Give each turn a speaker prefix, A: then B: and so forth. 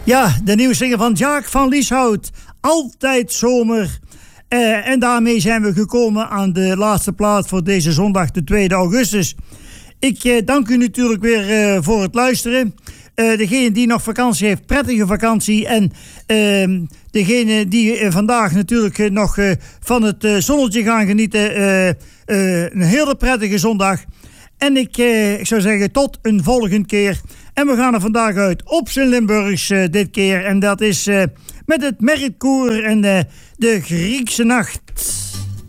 A: Ja, de nieuwe single van Jaak van Lieshout. Altijd zomer. En daarmee zijn we gekomen aan de laatste plaat voor deze zondag, de 2 augustus. Ik dank u natuurlijk weer voor het luisteren. Degene die nog vakantie heeft, prettige vakantie. En degene die vandaag natuurlijk nog van het zonnetje gaan genieten, een hele prettige zondag. En ik zou zeggen tot een volgende keer. En we gaan er vandaag uit op zijn Limburgs dit keer. En dat is met het Merkkoor en de Griekse Nacht.